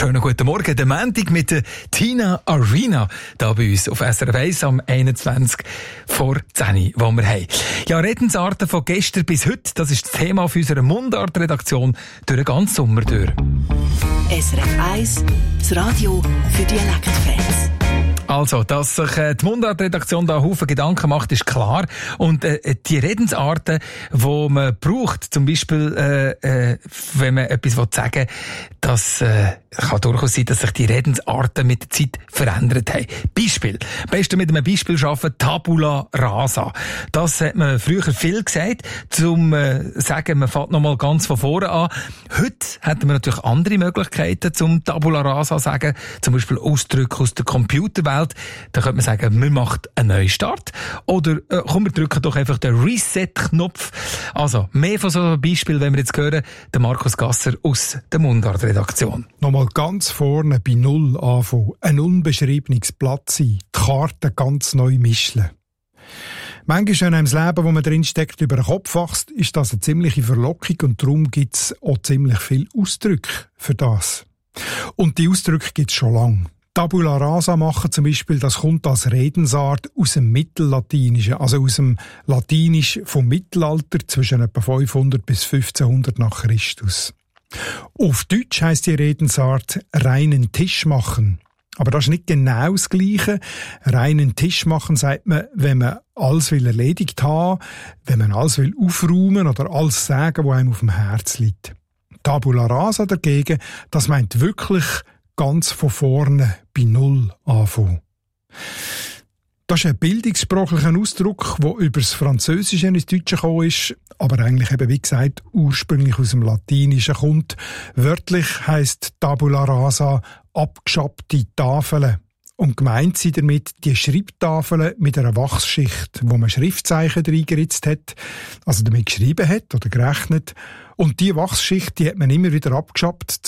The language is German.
Schönen guten Morgen, der Montag mit der Tina Arena, da bei uns auf SRF 1 am 21 vor 10, wo wir haben. Ja, Redensarten von gestern bis heute, das ist das Thema auf unserer Mundart-Redaktion durch den ganzen Sommer durch. SRF 1, das Radio für Dialektfans. Also, dass sich die Mundart-Redaktion da Haufen Gedanken macht, ist klar. Und die Redensarten, die man braucht, zum Beispiel, wenn man etwas sagen will, das kann durchaus sein, dass sich die Redensarten mit der Zeit verändert haben. Beispiel. Am besten mit einem Beispiel arbeiten, Tabula rasa. Das hat man früher viel gesagt, zum sagen, man fängt nochmal ganz von vorne an. Heute hätten wir natürlich andere Möglichkeiten zum Tabula rasa sagen, zum Beispiel Ausdrücke aus der Computerwelt. Da könnte man sagen, man macht einen Neustart. Oder komm, wir drücken doch einfach den Reset-Knopf. Also, mehr von so einem Beispiel, wenn wir jetzt hören, der Markus Gasser aus der Mundart-Redaktion. Nochmal ganz vorne bei Null anfangen, ein unbeschriebenes Blatt sein, die Karten ganz neu mischen. Manchmal, wenn einem das Leben, wo man drinsteckt, über den Kopf wächst, ist das eine ziemliche Verlockung und darum gibt es auch ziemlich viele Ausdrücke für das. Und die Ausdrücke gibt es schon lange. Tabula rasa machen zum Beispiel, das kommt als Redensart aus dem Mittellatinischen, also aus dem Latinisch vom Mittelalter zwischen etwa 500 bis 1500 nach Christus. Auf Deutsch heisst die Redensart reinen Tisch machen. Aber das ist nicht genau das Gleiche. Reinen Tisch machen sagt man, wenn man alles will erledigt haben, wenn man alles will aufräumen oder alles sagen, was einem auf dem Herz liegt. Tabula rasa dagegen, das meint wirklich ganz von vorne bei Null anfangen. Das ist ein bildungssprachlicher Ausdruck, der über das Französische ins Deutsche gekommen ist, aber eigentlich eben, wie gesagt, ursprünglich aus dem Latinischen kommt. Wörtlich heisst Tabula rasa abgeschabbte Tafeln. Und gemeint sind damit die Schreibtafeln mit einer Wachsschicht, wo man Schriftzeichen reingeritzt hat, also damit geschrieben hat oder gerechnet. Und diese Wachsschicht, die hat man immer wieder abgeschabbt,